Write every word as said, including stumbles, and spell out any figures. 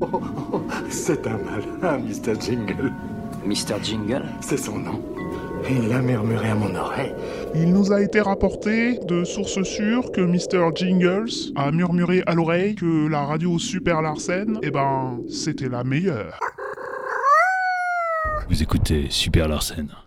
Oh, oh, c'est un malin, mister Jingle. mister Jingle? C'est son nom. Il l'a murmuré à mon oreille. Il nous a été rapporté de sources sûres que mister Jingles a murmuré à l'oreille que la radio Super Larsen, eh ben, c'était la meilleure. Vous écoutez Super Larsen.